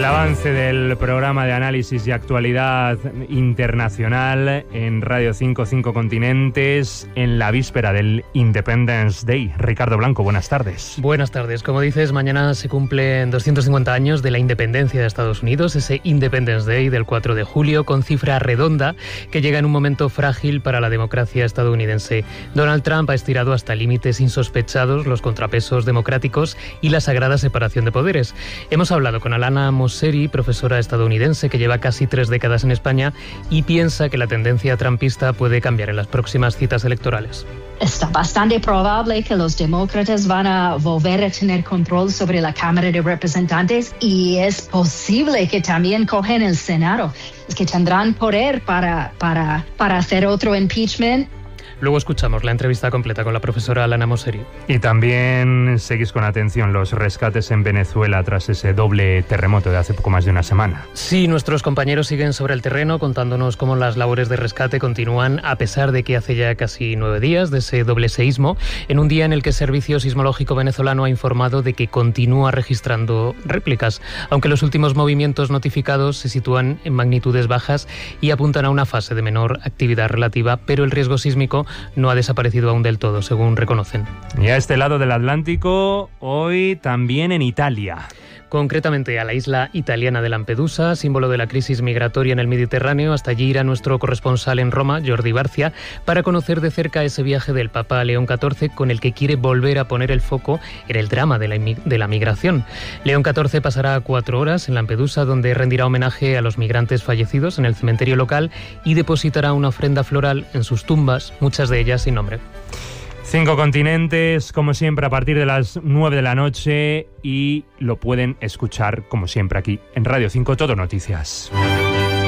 El avance del programa de análisis y actualidad internacional en Radio 5, 5 continentes, en la víspera del Independence Day. Ricardo Blanco, buenas tardes. Buenas tardes. Como dices, mañana se cumplen 250 años de la independencia de Estados Unidos, ese Independence Day del 4 de julio, con cifra redonda que llega en un momento frágil para la democracia estadounidense. Donald Trump ha estirado hasta límites insospechados los contrapesos democráticos y la sagrada separación de poderes. Hemos hablado con Alana Mosseri, profesora estadounidense que lleva casi 3 décadas en España y piensa que la tendencia trumpista puede cambiar en las próximas citas electorales. Está bastante probable que los demócratas van a volver a tener control sobre la Cámara de Representantes y es posible que también cogen el Senado. Es que tendrán poder para hacer otro impeachment. Luego escuchamos la entrevista completa con la profesora Alana Mosseri. Y también seguís con atención los rescates en Venezuela tras ese doble terremoto de hace poco más de una semana. Sí, nuestros compañeros siguen sobre el terreno contándonos cómo las labores de rescate continúan a pesar de que hace ya casi 9 días de ese doble seísmo, en un día en el que el Servicio Sismológico venezolano ha informado de que continúa registrando réplicas, aunque los últimos movimientos notificados se sitúan en magnitudes bajas y apuntan a una fase de menor actividad relativa, pero el riesgo sísmico no ha desaparecido aún del todo, según reconocen. Y a este lado del Atlántico, hoy también en Italia. Concretamente a la isla italiana de Lampedusa, símbolo de la crisis migratoria en el Mediterráneo. Hasta allí irá nuestro corresponsal en Roma, Jordi Barcia, para conocer de cerca ese viaje del Papa León XIV con el que quiere volver a poner el foco en el drama de la migración. León XIV pasará 4 horas en Lampedusa, donde rendirá homenaje a los migrantes fallecidos en el cementerio local y depositará una ofrenda floral en sus tumbas, muchas de ellas sin nombre. 5 continentes, como siempre, a partir de las 9 de la noche y lo pueden escuchar, como siempre, aquí en Radio 5 Todo Noticias.